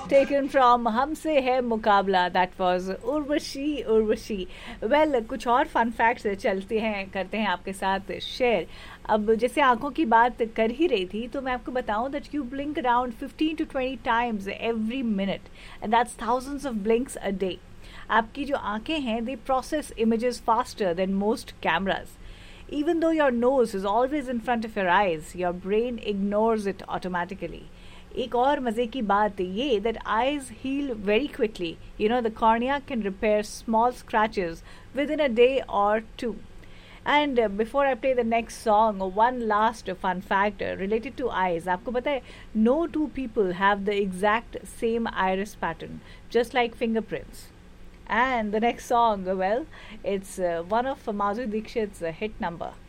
Taken from हमसे है मुकाबला. That was Urvashi Urvashi. Well, कुछ और फन फैक्ट्स चलते हैं करते हैं आपके साथ शेयर. अब जैसे आंखों की बात कर ही रही थी तो मैं आपको बताऊं that you blink around 15 to 20 times every minute and that's thousands of blinks a day. आपकी जो आंखें हैं they process images faster than most cameras. Even though your nose is always in front of your eyes, your brain ignores it automatically. एक और मज़े की बात ये that eyes heal very quickly. You know, the cornea can repair small scratches within a day or two. And before I play the next song, one last fun fact related to eyes. आपको पता है, no two people have the exact same iris pattern, just like fingerprints. And the next song, well, it's one of Madhuri Dixit's hit number.